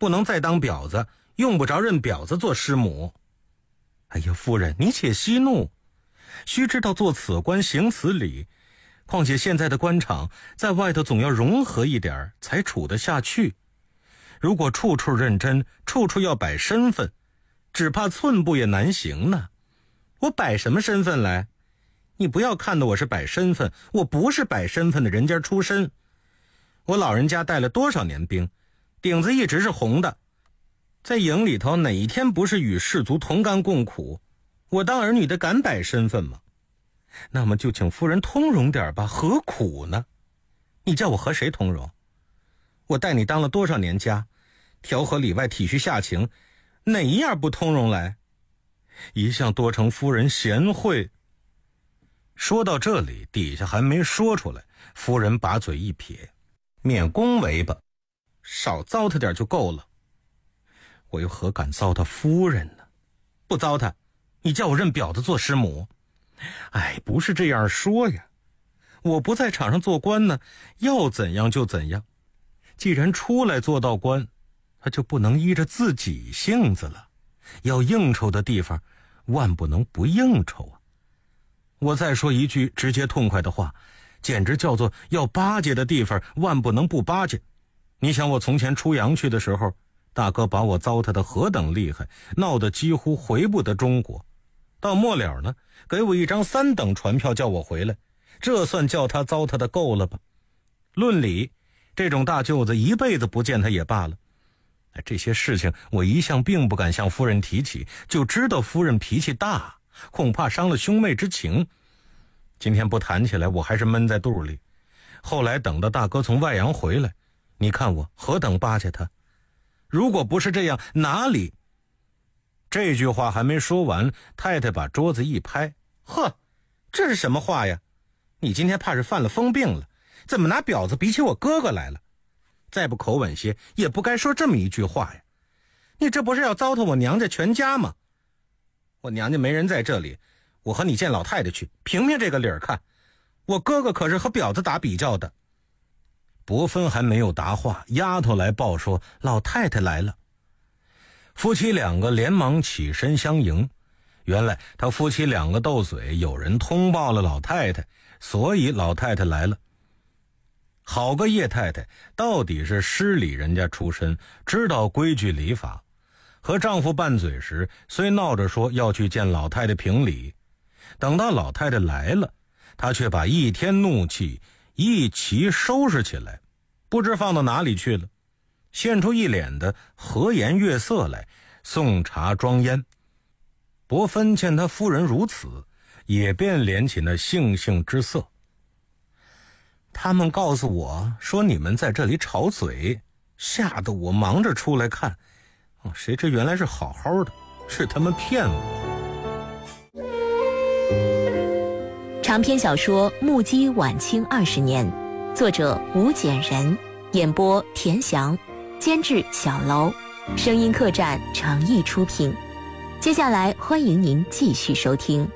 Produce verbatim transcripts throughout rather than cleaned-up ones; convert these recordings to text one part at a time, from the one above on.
不能再当婊子，用不着认婊子做师母。哎呀，夫人，你且息怒，须知道做此官行此礼，况且现在的官场在外头总要融合一点才处得下去。如果处处认真，处处要摆身份，只怕寸步也难行呢。我摆什么身份来？你不要看得我是摆身份，我不是摆身份的人家出身。我老人家带了多少年兵，顶子一直是红的，在营里头哪一天不是与士卒同甘共苦？我当儿女的敢摆身份吗？那么就请夫人通融点吧，何苦呢？你叫我和谁通融？我带你当了多少年家，调和里外，体恤下情，哪一样不通融来？一向多承夫人贤惠。说到这里，底下还没说出来，夫人把嘴一撇，免恭维吧，少糟蹋点就够了。我又何敢糟蹋夫人呢？不糟蹋，你叫我认婊子做师母？哎，不是这样说呀，我不在场上做官呢，要怎样就怎样。既然出来做到官，他就不能依着自己性子了，要应酬的地方万不能不应酬啊。我再说一句直接痛快的话，简直叫做要巴结的地方万不能不巴结。你想我从前出洋去的时候，大哥把我糟蹋得何等厉害，闹得几乎回不得中国。到末了呢，给我一张三等船票叫我回来，这算叫他糟蹋的够了吧？论理，这种大舅子一辈子不见他也罢了。这些事情我一向并不敢向夫人提起，就知道夫人脾气大，恐怕伤了兄妹之情。今天不谈起来，我还是闷在肚里。后来等到大哥从外洋回来，你看我何等巴结他。如果不是这样，哪里……这句话还没说完，太太把桌子一拍，呵，这是什么话呀？你今天怕是犯了疯病了，怎么拿婊子比起我哥哥来了？再不口吻些，也不该说这么一句话呀。你这不是要糟蹋我娘家全家吗？我娘家没人在这里，我和你见老太太去，凭凭这个理儿看，我哥哥可是和婊子打比较的。伯芬还没有答话，丫头来报说老太太来了。夫妻两个连忙起身相迎，原来他夫妻两个斗嘴，有人通报了老太太，所以老太太来了。好个叶太太，到底是诗礼人家出身，知道规矩礼法。和丈夫拌嘴时，虽闹着说要去见老太太评理，等到老太太来了，她却把一天怒气一齐收拾起来，不知放到哪里去了，现出一脸的和颜悦色来，送茶装烟。伯芬见他夫人如此，也便敛起那悻悻之色。他们告诉我说你们在这里吵嘴，吓得我忙着出来看，哦，谁知原来是好好的，是他们骗我。 长篇小说《目击晚清二十年》，作者吴简人，演播田翔，监制小楼，声音客栈诚意出品。接下来欢迎您继续收听。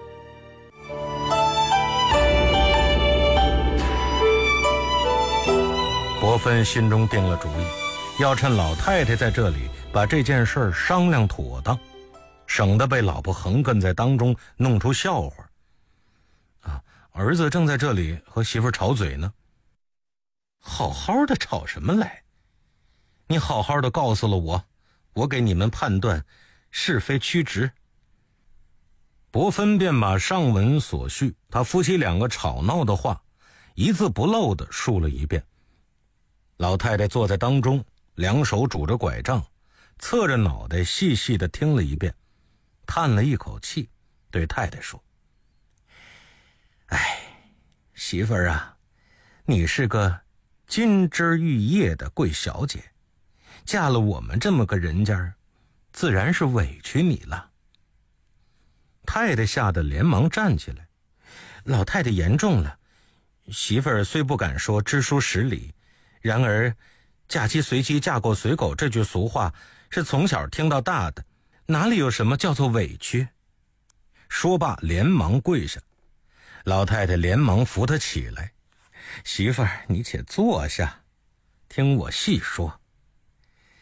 伯芬心中定了主意，要趁老太太在这里把这件事儿商量妥当，省得被老婆横亘在当中弄出笑话。啊，儿子正在这里和媳妇吵嘴呢。好好的吵什么来？你好好的告诉了我，我给你们判断是非曲直。伯芬便把上文所叙他夫妻两个吵闹的话一字不漏地述了一遍。老太太坐在当中，两手拄着拐杖，侧着脑袋细细地听了一遍，叹了一口气，对太太说：哎，媳妇儿啊，你是个金枝玉叶的贵小姐，嫁了我们这么个人家，自然是委屈你了。太太吓得连忙站起来，老太太言重了，媳妇儿虽不敢说知书识礼，然而嫁鸡随鸡嫁狗随狗这句俗话是从小听到大的，哪里有什么叫做委屈？说罢连忙跪下，老太太连忙扶她起来，媳妇儿你且坐下，听我细说。